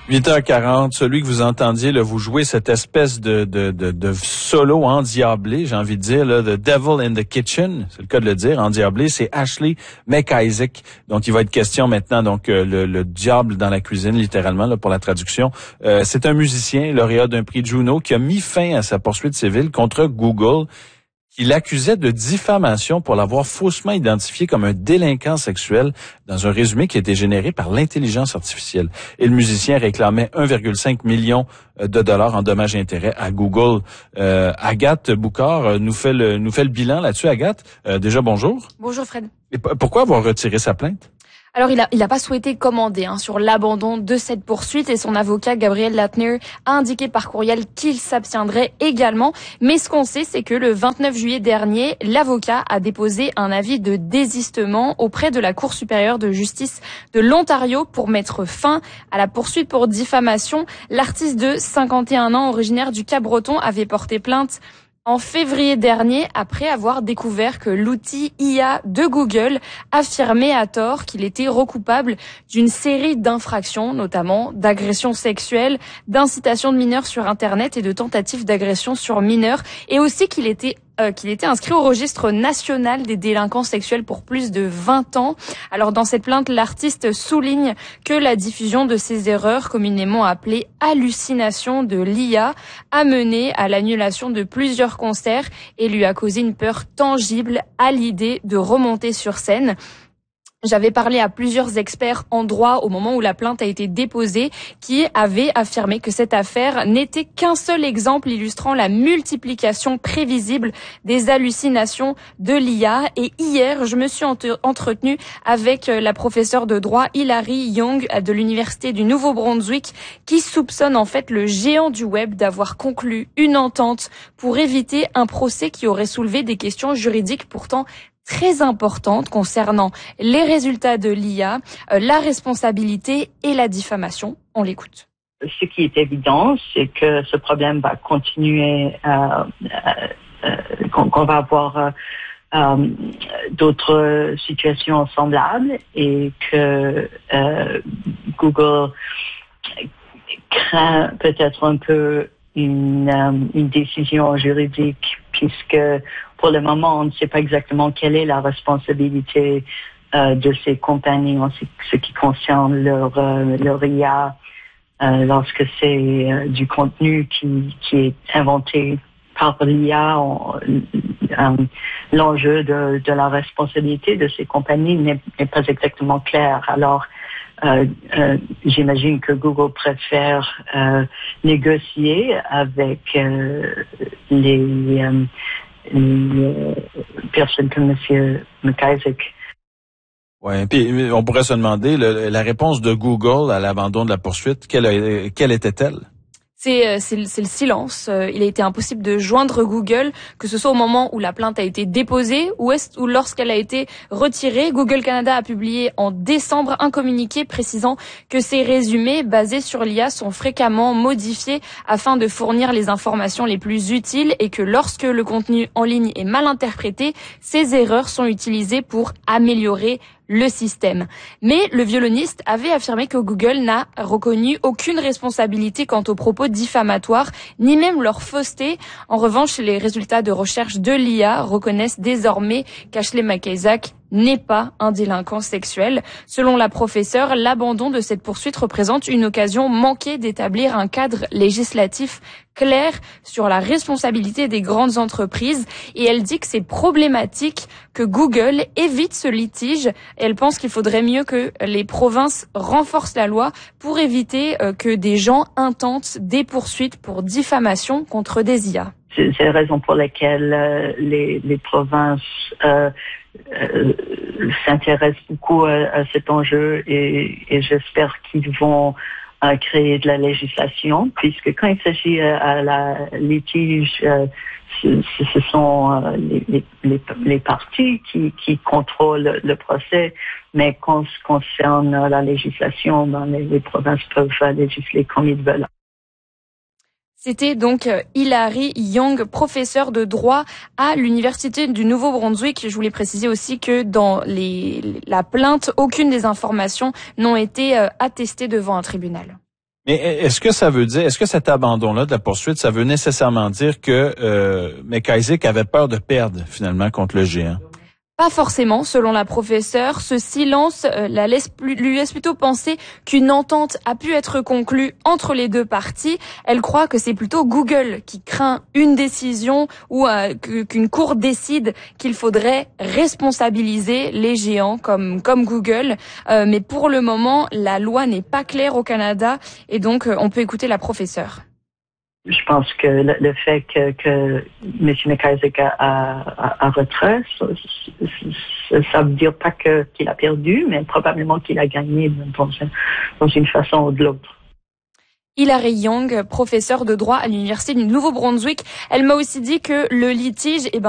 8h40, celui que vous entendiez, là, vous jouez cette espèce de solo endiablé, j'ai envie de dire, là, The Devil in the Kitchen, c'est le cas de le dire, endiablé, c'est Ashley McIsaac, dont il va être question maintenant, donc le diable dans la cuisine, littéralement, là, pour la traduction. C'est un musicien, lauréat d'un prix Juno, qui a mis fin à sa poursuite civile contre Google, qui l'accusait de diffamation pour l'avoir faussement identifié comme un délinquant sexuel dans un résumé qui a été généré par l'intelligence artificielle. Et le musicien réclamait 1,5 million de dollars en dommages et intérêts à Google. Agathe Boucard nous fait le bilan là-dessus. Agathe, déjà bonjour. Bonjour Fred. Et pourquoi avoir retiré sa plainte? Alors, il a pas souhaité commander sur l'abandon de cette poursuite et son avocat Gabriel Latner a indiqué par courriel qu'il s'abstiendrait également. Mais ce qu'on sait, c'est que le 29 juillet dernier, l'avocat a déposé un avis de désistement auprès de la Cour supérieure de justice de l'Ontario pour mettre fin à la poursuite pour diffamation. L'artiste de 51 ans, originaire du Cap-Breton, avait porté plainte en février dernier, après avoir découvert que l'outil IA de Google affirmait à tort qu'il était recoupable d'une série d'infractions, notamment d'agressions sexuelles, d'incitation de mineurs sur Internet et de tentatives d'agression sur mineurs, et aussi qu'il était inscrit au registre national des délinquants sexuels pour plus de 20 ans. Alors dans cette plainte, l'artiste souligne que la diffusion de ces erreurs, communément appelées hallucinations de l'IA, a mené à l'annulation de plusieurs concerts et lui a causé une peur tangible à l'idée de remonter sur scène. J'avais parlé à plusieurs experts en droit au moment où la plainte a été déposée qui avaient affirmé que cette affaire n'était qu'un seul exemple illustrant la multiplication prévisible des hallucinations de l'IA. Et hier, je me suis entretenue avec la professeure de droit Hilary Young de l'Université du Nouveau-Brunswick qui soupçonne en fait le géant du web d'avoir conclu une entente pour éviter un procès qui aurait soulevé des questions juridiques pourtant très importante concernant les résultats de l'IA, la responsabilité et la diffamation. On l'écoute. Ce qui est évident, c'est que ce problème va continuer, qu'on va avoir d'autres situations semblables et que Google craint peut-être un peu une décision juridique puisque pour le moment, on ne sait pas exactement quelle est la responsabilité de ces compagnies en ce qui concerne leur IA lorsque c'est du contenu qui est inventé par l'IA. L'enjeu de la responsabilité de ces compagnies n'est pas exactement clair. Alors, j'imagine que Google préfère négocier avec les personnes comme M. McIsaac. Ouais, puis on pourrait se demander la réponse de Google à l'abandon de la poursuite, quelle était-elle? C'est le silence. Il a été impossible de joindre Google, que ce soit au moment où la plainte a été déposée ou lorsqu'elle a été retirée. Google Canada a publié en décembre un communiqué précisant que ces résumés basés sur l'IA sont fréquemment modifiés afin de fournir les informations les plus utiles et que lorsque le contenu en ligne est mal interprété, ces erreurs sont utilisées pour améliorer le système. Mais le violoniste avait affirmé que Google n'a reconnu aucune responsabilité quant aux propos diffamatoires, ni même leur fausseté. En revanche, les résultats de recherche de l'IA reconnaissent désormais qu'Ashley McIsaac n'est pas un délinquant sexuel. Selon la professeure, l'abandon de cette poursuite représente une occasion manquée d'établir un cadre législatif clair sur la responsabilité des grandes entreprises et elle dit que c'est problématique que Google évite ce litige. Elle pense qu'il faudrait mieux que les provinces renforcent la loi pour éviter que des gens intentent des poursuites pour diffamation contre des IA. C'est la raison pour laquelle les provinces s'intéressent beaucoup à cet enjeu et j'espère qu'ils vont créer de la législation, puisque quand il s'agit à la litige, ce sont les parties qui contrôlent le procès, mais quand ce concerne la législation, les provinces peuvent législer comme ils veulent. C'était donc Hilary Young, professeure de droit à l'Université du Nouveau-Brunswick. Je voulais préciser aussi que dans la plainte, aucune des informations n'ont été attestées devant un tribunal. Mais est-ce que ça veut dire, est-ce que cet abandon-là de la poursuite, ça veut nécessairement dire que McIsaac avait peur de perdre finalement contre le géant? Pas forcément, selon la professeure. Ce silence lui laisse plutôt penser qu'une entente a pu être conclue entre les deux parties. Elle croit que c'est plutôt Google qui craint une décision ou qu'une cour décide qu'il faudrait responsabiliser les géants comme Google. Mais pour le moment, la loi n'est pas claire au Canada et donc on peut écouter la professeure. Je pense que le fait que M. McIsaac a retrait, ça veut dire pas qu'il a perdu, mais probablement qu'il a gagné dans une façon ou de l'autre. Hilary Young, professeure de droit à l'Université du Nouveau-Brunswick, elle m'a aussi dit que le litige,